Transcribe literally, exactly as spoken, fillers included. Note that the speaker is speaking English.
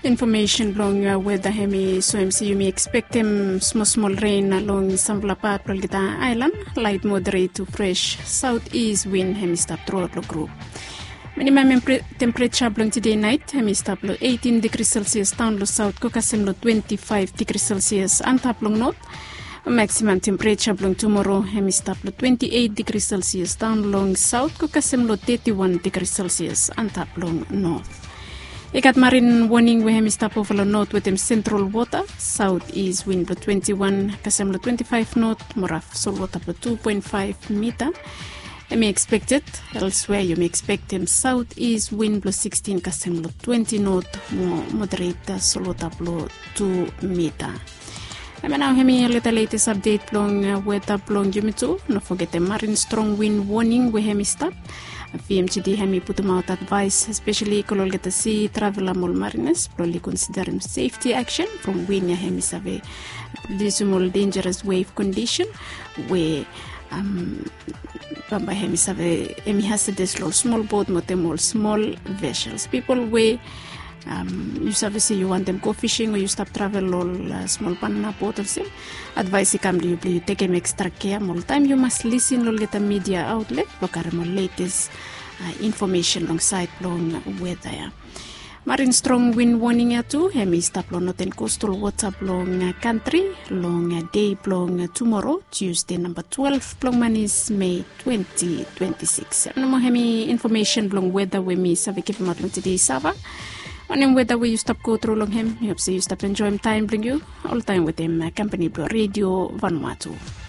Information along uh, weather hemi so M C you may expect him small small rain along Sambla part Prolgita Island, light moderate to fresh southeast wind hemi stop throughout the group. Minimum temperature along today night hemi stop low eighteen degrees Celsius down low south Kokasim low twenty-five degrees Celsius and top long north. Maximum temperature along tomorrow hemi stop low twenty-eight degrees Celsius down long south Kokasim low thirty-one degrees Celsius and top long north. Ikat marine warning we hemi stop over the north with them central water, southeast wind blow twenty-one, Kasem blow twenty-five north, Moraf sol water blow two point five meter. You may expect it elsewhere. You may expect them southeast wind blow sixteen, Kasem blow twenty north, more moderate sol water blow two meter. And now hemi the latest update long uh, weather long Jumitu. Don't forget the marine strong wind warning we hemi stop. V M G D hemi put them out advice, especially kalau get the sea traveler mol mariners, probably consider safety action from wind ya hemi save dismal dangerous wave condition where um bamba hemi save hemi has the small boat motemol small vessels people where um you save say you want them go fishing or you stop travel all uh, small panna boat or some advice come you you take them extra care all time you must listen all get the media outlet look at more latest uh, information alongside long weather. Marine strong wind warning ya too hemi stop long northern coastal water long uh, country long uh, day long uh, tomorrow Tuesday number twelve long manis May twenty twenty-six. No more hemi information long weather we me save keep out today Sava. On him whether we you stop go through long him, you hope so you stop enjoy him time bring you all time with him uh, company Blue Radio Vanuatu.